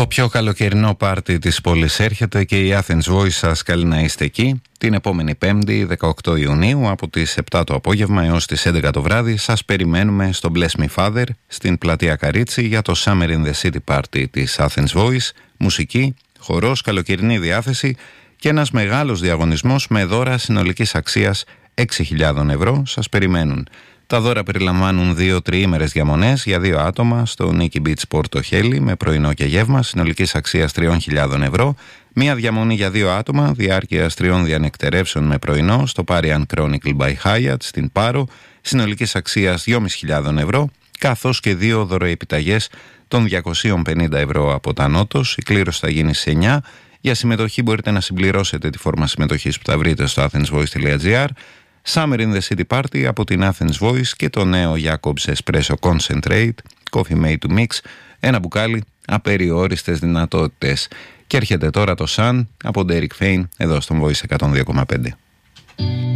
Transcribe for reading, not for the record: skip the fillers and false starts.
Το πιο καλοκαιρινό πάρτι της πόλης έρχεται και η Athens Voice σας καλεί να είστε εκεί. Την επόμενη Πέμπτη, 18 Ιουνίου, από τις 7 το απόγευμα έως τις 11 το βράδυ, σας περιμένουμε στο Bless Me Father, στην πλατεία Καρίτσι, για το Summer in the City Party της Athens Voice. Μουσική, χορός, καλοκαιρινή διάθεση και ένας μεγάλος διαγωνισμός με δώρα συνολικής αξίας 6.000 ευρώ σας περιμένουν. Τα δώρα περιλαμβάνουν 2 τριήμερες διαμονές για 2 άτομα στο Nikki Beach Porto Heli με πρωινό και γεύμα συνολικής αξίας 3.000 ευρώ, μία διαμονή για 2 άτομα διάρκειας 3 διανεκτερεύσεων με πρωινό στο Parian Chronicle by Hyatt στην Πάρο συνολικής αξίας 2.500 ευρώ, καθώς και 2 δωροεπιταγές των 250 ευρώ από τα Νότος. Η κλήρωση θα γίνει σε 9. Για συμμετοχή μπορείτε να συμπληρώσετε τη φόρμα συμμετοχής που θα βρείτε στο athensvoice.gr. Summer in the City Party από την Athens Voice και το νέο Jacobs Espresso Concentrate, coffee made to mix, ένα μπουκάλι απεριόριστες δυνατότητες. Και έρχεται τώρα το Sun από Derek Fain εδώ στον Voice 102,5.